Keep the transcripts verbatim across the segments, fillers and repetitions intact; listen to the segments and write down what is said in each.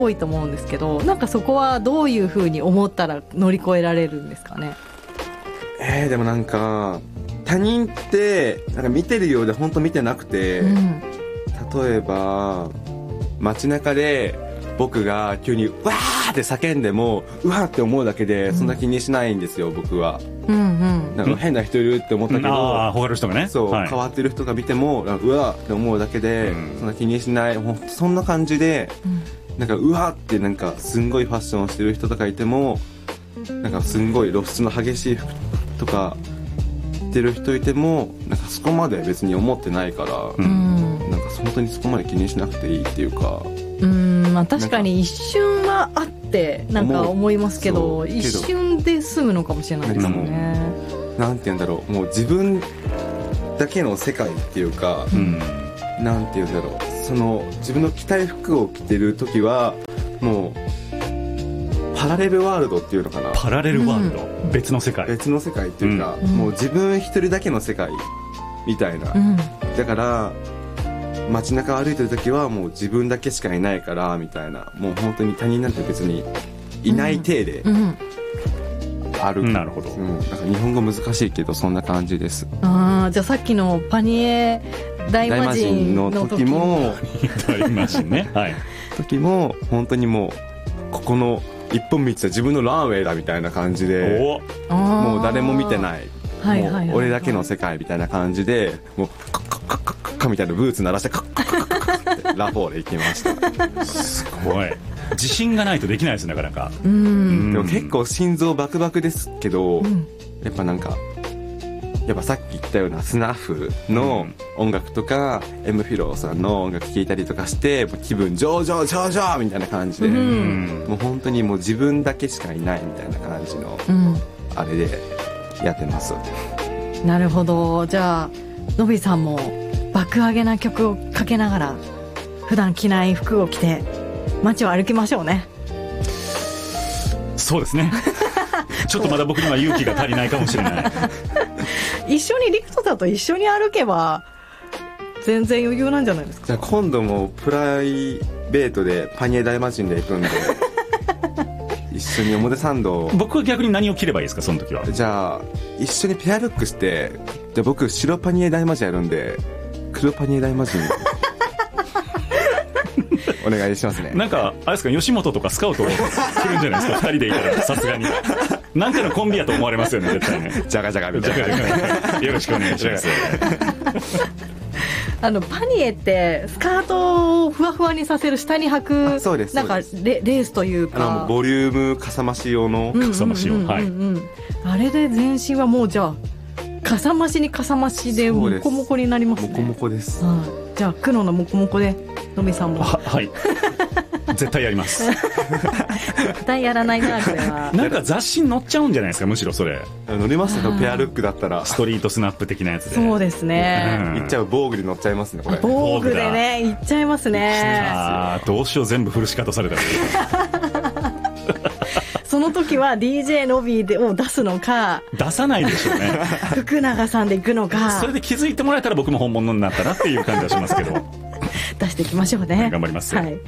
多いと思うんですけど、なんかそこはどういうふうに思ったら乗り越えられるんですかね。 えー、でもなんか他人ってなんか見てるようで本当見てなくて、うん、例えば街中で僕が急にわーって叫んでもうわーって思うだけでそんな気にしないんですよ、うん、僕は、うんうん、なんか変な人いるって思ったけど、うん、 あ他の人がねそう、はい、変わってる人が見てもうわーって思うだけで、うん、そんな気にしない、そんな感じで、うん、なんかうわーってなんかすんごいファッションをしてる人とかいてもなんかすんごい露出の激しい服とか着てる人いてもなんかそこまで別に思ってないから、うん、なんか本当にそこまで気にしなくていいっていうか、 うん、まあ、確かに一瞬はあってなんか思いますけど一瞬で済むのかもしれないですね。 なんて言うんだろう、もう自分だけの世界っていうか、うん、なんて言うんだろう、その自分の着たい服を着てる時はもうパラレルワールドっていうのかな、 パラレルワールド、うん、別の世界別の世界っていうか、うん、もう自分一人だけの世界みたいな、うん、だから街中歩いてる時はもう自分だけしかいないからみたいな、もう本当に他人なんて別にいない体で歩く、うんうん、 なるほど、 うん、なんか日本語難しいけどそんな感じです。 ああ、じゃあさっきのパニエ大魔神の時も大魔神ね、はい、時も本当にもうここの一本道は自分のランウェイだみたいな感じで、もう誰も見てない、はいはいはいはい、もう俺だけの世界みたいな感じでもうカッカッカッカッカッカッみたいなブーツ鳴らしてカッカッカッカッカッってラフォーで行きましたすごい自信がないとできないですなかなか。 うん、でも結構心臓バクバクですけど、うん、やっぱなんかやっぱさっき言ったようなスナフの音楽とか、うん、エムフィローさんの音楽聴いたりとかしてもう気分上々上々みたいな感じで、うん、もう本当にもう自分だけしかいないみたいな感じの、うん、あれでやってます。 なるほど。じゃあのびさんも爆上げな曲をかけながら普段着ない服を着て街を歩きましょうね。 そうですねちょっとまだ僕には勇気が足りないかもしれない一緒にリクトさんと一緒に歩けば全然余裕なんじゃないですか。 じゃあ今度もプライベートでパニエ大魔神で行くんで一緒に表参道。 僕は逆に何を着ればいいですかその時は。 じゃあ一緒にペアルックして、じゃあ僕白パニエ大魔神やるんで黒パニエ大魔神お願いしますね。 なんかあれですか、吉本とかスカウト来るんじゃないですかふたりでいたらさすがになんかのコンビやと思われますよね絶対ね。 ジャガジャガみたいなよろしくお願いしますあのパニエってスカートをふわふわにさせる下に履く、 そうですなんか レ, レースというか、 あのボリュームかさ増し用のかさ増し用、はい、 あれで全身はもうじゃあかさ増しにかさ増しでモコモコになりますね。 モコモコです、 はい、じゃあ黒のモコモコでのびさんもははい絶対やります絶対やらないなこれは。 なんか雑誌に載っちゃうんじゃないですかむしろそれ。 載りますよペアルックだったら。 ストリートスナップ的なやつで。 そうですね、 うん、いっちゃう防具に載っちゃいますねこれ。 防具でねいっちゃいますね。 あどうしよう全部フルシカトされたその時は ディージェー のびでを出すのか出さないでしょうね福永さんで行くのか。 それで気づいてもらえたら僕も本物になったなっていう感じはしますけど出していきましょうね。 頑張ります、 はい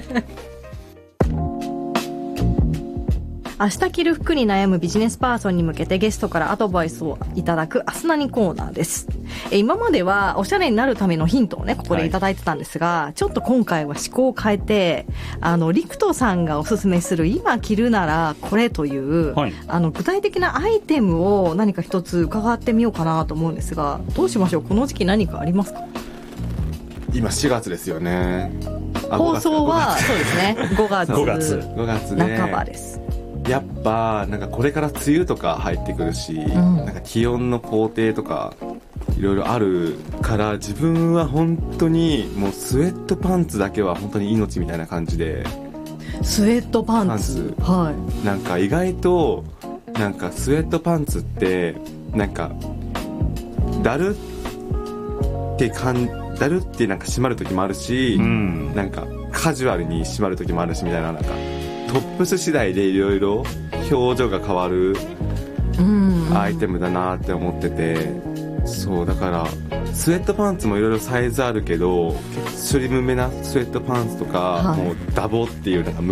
明日着る服に悩むビジネスパーソンに向けてゲストからアドバイスをいただくアスナニコーナーです。え今まではおしゃれになるためのヒントをねここでいただいてたんですが、はい、ちょっと今回は思考を変えてあのリクトさんがおすすめする今着るならこれという、はい、あの具体的なアイテムを何か一つ伺ってみようかなと思うんですが、どうしましょう。この時期何かありますか。 今しがつですよね。 放送はそうですねごがつごがつごがつ半ばです。 やっぱなんかこれから梅雨とか入ってくるし、うん、なんか気温の工程とかいろいろあるから自分は本当にもうスウェットパンツだけは本当に命みたいな感じで。 スウェットパンツ、はい、 なんか意外となんかスウェットパンツってなんかだるって感だるってなんか締まる時もあるし、うん、なんかカジュアルに締まる時もあるしみたいな、なんかトップス次第でいろいろ表情が変わるアイテムだなって思ってて、 そうだからスウェットパンツもいろいろサイズあるけど、スリムめなスウェットパンツとか、 はい、 もうダボっていうなんか